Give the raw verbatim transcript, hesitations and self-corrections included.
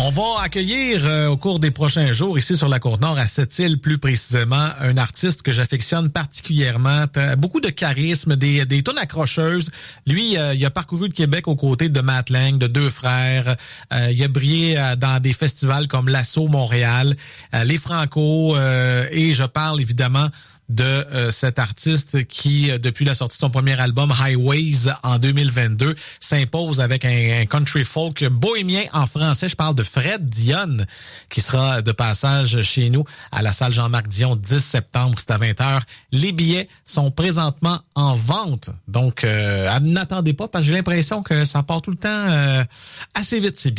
On va accueillir euh, au cours des prochains jours, ici sur la Côte-Nord, à Sept-Îles plus précisément, un artiste que j'affectionne particulièrement. T'as beaucoup de charisme, des, des tunes accrocheuses. Lui, euh, il a parcouru le Québec aux côtés de Matt Lang, de Deux Frères. Euh, il a brillé euh, dans des festivals comme l'Assaut Montréal, euh, les Franco, euh, et je parle évidemment de euh, cet artiste qui, euh, depuis la sortie de son premier album Highways en deux mille vingt-deux, s'impose avec un, un country folk bohémien en français. Je parle de Fred Dionne, qui sera de passage chez nous à la salle Jean-Marc Dion dix septembre, c'est à vingt heures. Les billets sont présentement en vente, donc euh, n'attendez pas parce que j'ai l'impression que ça part tout le temps euh, assez vite ces billets.